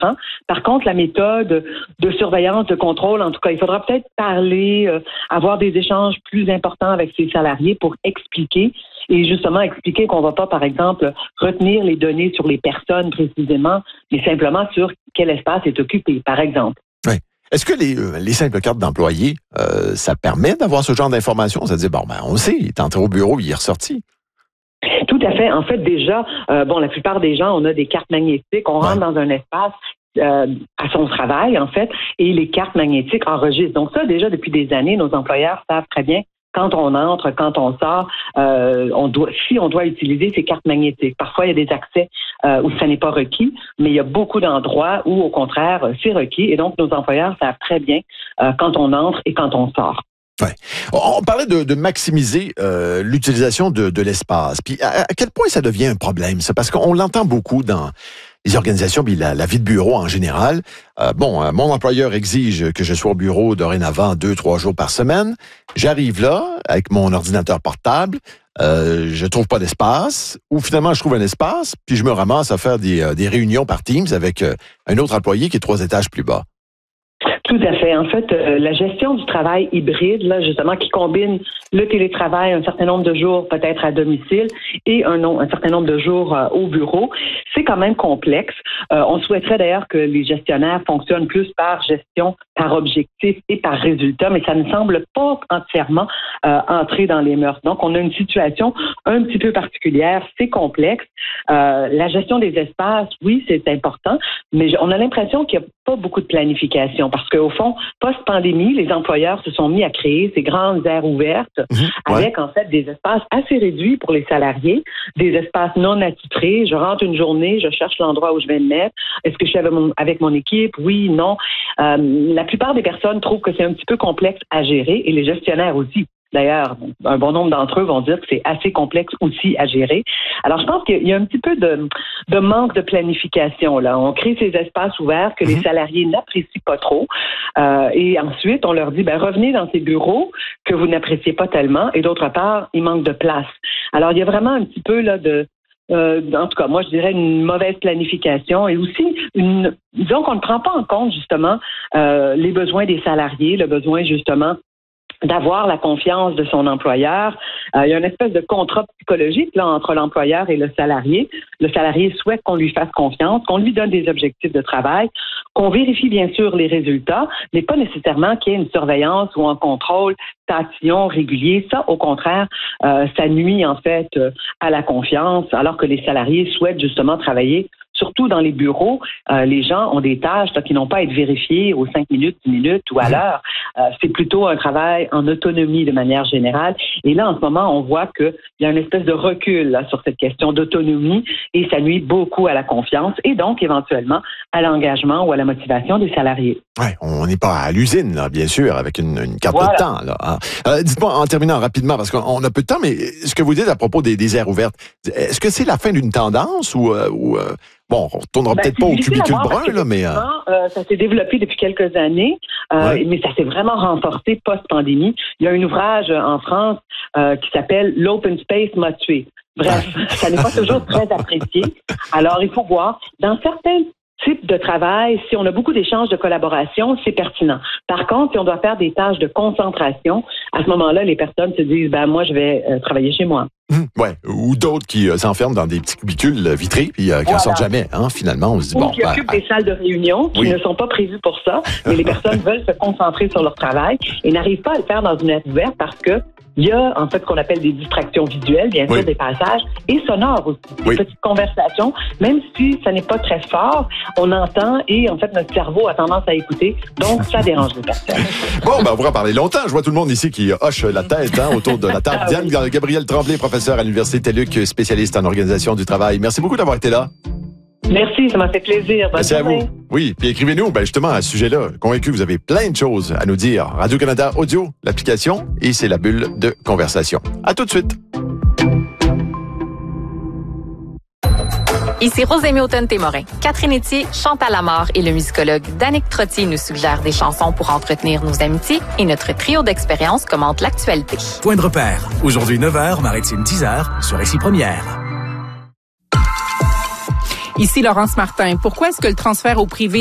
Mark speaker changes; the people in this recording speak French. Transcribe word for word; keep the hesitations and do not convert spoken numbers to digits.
Speaker 1: important. Par contre, la méthode de surveillance, de contrôle, en tout cas, il faudra peut-être parler, euh, avoir des échanges plus importants avec ses salariés pour expliquer et justement expliquer qu'on ne va pas, par exemple, retenir les données sur les personnes précisément, mais simplement sur quel espace est occupé, par exemple.
Speaker 2: Oui. Est-ce que les, euh, les simples cartes d'employés, euh, ça permet d'avoir ce genre d'informations? Ça dit, bon, ben, on le sait, il est entré au bureau, il est ressorti.
Speaker 1: Tout à fait. En fait, déjà, euh, bon, la plupart des gens, on a des cartes magnétiques. On rentre ouais. dans un espace euh, à son travail, en fait, et les cartes magnétiques enregistrent. Donc ça, déjà, depuis des années, nos employeurs savent très bien quand on entre, quand on sort, euh, on doit, si on doit utiliser ces cartes magnétiques. Parfois, il y a des accès euh, où ça n'est pas requis, mais il y a beaucoup d'endroits où, au contraire, c'est requis. Et donc, nos employeurs savent très bien euh, quand on entre et quand on sort.
Speaker 2: Ouais. On parlait de, de maximiser euh, l'utilisation de, de l'espace. Puis à, à quel point ça devient un problème, ça? Parce qu'on l'entend beaucoup dans les organisations, puis la, la vie de bureau en général. Euh, bon, euh, mon employeur exige que je sois au bureau dorénavant deux, trois jours par semaine. J'arrive là avec mon ordinateur portable. Euh, je trouve pas d'espace. Ou finalement, je trouve un espace, puis je me ramasse à faire des, euh, des réunions par Teams avec euh, un autre employé qui est trois étages plus bas.
Speaker 1: Tout à fait. En fait, euh, la gestion du travail hybride, là, justement, qui combine le télétravail, un certain nombre de jours peut-être à domicile et un, un certain nombre de jours euh, au bureau, c'est quand même complexe. Euh, on souhaiterait d'ailleurs que les gestionnaires fonctionnent plus par gestion, par objectif et par résultat, mais ça ne semble pas entièrement euh, entrer dans les mœurs. Donc, on a une situation un petit peu particulière, c'est complexe. Euh, la gestion des espaces, oui, c'est important, mais on a l'impression qu'il n'y a pas beaucoup de planification parce qu'au fond, post-pandémie, les employeurs se sont mis à créer ces grandes aires ouvertes mmh, avec ouais. en fait des espaces assez réduits pour les salariés, des espaces non attitrés. Je rentre une journée, je cherche l'endroit où je vais me mettre. Est-ce que je suis avec mon, avec mon équipe? Oui, non. Euh, la plupart des personnes trouvent que c'est un petit peu complexe à gérer et les gestionnaires aussi. D'ailleurs, un bon nombre d'entre eux vont dire que c'est assez complexe aussi à gérer. Alors, je pense qu'il y a un petit peu de, de manque de planification, là. On crée ces espaces ouverts que mm-hmm. les salariés n'apprécient pas trop. Euh, et ensuite, on leur dit, ben, revenez dans ces bureaux que vous n'appréciez pas tellement. Et d'autre part, il manque de place. Alors, il y a vraiment un petit peu, là, de, Euh, en tout cas, moi, je dirais une mauvaise planification et aussi, une, disons qu'on ne prend pas en compte, justement, euh, les besoins des salariés, le besoin, justement, d'avoir la confiance de son employeur. Euh, il y a une espèce de contrat psychologique là entre l'employeur et le salarié. Le salarié souhaite qu'on lui fasse confiance, qu'on lui donne des objectifs de travail, qu'on vérifie bien sûr les résultats, mais pas nécessairement qu'il y ait une surveillance ou un contrôle tatillon régulier. Ça, au contraire, euh, ça nuit en fait euh, à la confiance, alors que les salariés souhaitent justement travailler. Surtout dans les bureaux, euh, les gens ont des tâches là, qui n'ont pas à être vérifiées aux cinq minutes, dix minutes ou à l'heure. Euh, c'est plutôt un travail en autonomie de manière générale. Et là, en ce moment, on voit qu'il y a une espèce de recul là, sur cette question d'autonomie et ça nuit beaucoup à la confiance et donc éventuellement à l'engagement ou à la motivation des salariés.
Speaker 2: Oui, on n'est pas à l'usine, là, bien sûr, avec une, une carte voilà. de temps. Là, hein. euh, dites-moi en terminant rapidement, parce qu'on a peu de temps, mais ce que vous dites à propos des, des aires ouvertes, est-ce que c'est la fin d'une tendance ou... Euh, ou euh, Bon, on ne retournera ben, peut-être pas au cubicule brun, là, mais... Euh...
Speaker 1: Euh, ça s'est développé depuis quelques années, euh, ouais. mais ça s'est vraiment renforcé post-pandémie. Il y a un ouvrage en France euh, qui s'appelle « L'open space m'a tué ». Bref, ça n'est pas toujours très apprécié. Alors, il faut voir. Dans certains types de travail, si on a beaucoup d'échanges de collaboration, c'est pertinent. Par contre, si on doit faire des tâches de concentration, à ce moment-là, les personnes se disent ben, « moi, je vais euh, travailler chez moi ».
Speaker 2: Mmh, ouais, ou d'autres qui euh, s'enferment dans des petits cubicules vitrés puis euh, qui voilà. en sortent jamais. Hein, finalement, on se dit
Speaker 1: ou
Speaker 2: bon.
Speaker 1: Ou qui occupent ben, des salles de réunion qui oui. ne sont pas prévues pour ça, mais les personnes veulent se concentrer sur leur travail et n'arrivent pas à le faire dans une aire ouverte parce que il y a en fait ce qu'on appelle des distractions visuelles, bien sûr, oui. des passages, et sonores aussi. Des oui. petites conversations, même si ça n'est pas très fort, on entend et en fait notre cerveau a tendance à écouter, donc ça dérange les personnes.
Speaker 2: Bon, ben on pourra parler longtemps. Je vois tout le monde ici qui hoche la tête hein, autour de la table. Ah, Diane oui. Gabrielle Tremblay, professeure à l'Université TELUC, spécialiste en organisation du travail. Merci beaucoup d'avoir été là.
Speaker 1: Merci, ça m'a fait plaisir. Bonne
Speaker 2: Merci
Speaker 1: journée.
Speaker 2: à vous. Oui, puis écrivez-nous, ben justement, à ce sujet-là. Convaincu, vous avez plein de choses à nous dire. Radio-Canada Audio, l'application, et c'est la bulle de conversation. À tout de suite.
Speaker 3: Ici Rosémie Automne-Témorin. Catherine Etier, Chantal Lamarre et le musicologue Danick Trottier nous suggèrent des chansons pour entretenir nos amitiés et notre trio d'expériences commente l'actualité.
Speaker 4: Point de repère. Aujourd'hui neuf heures, Maritime dix heures, sur Récit Première. Ici Laurence Martin. Pourquoi est-ce que le transfert au privé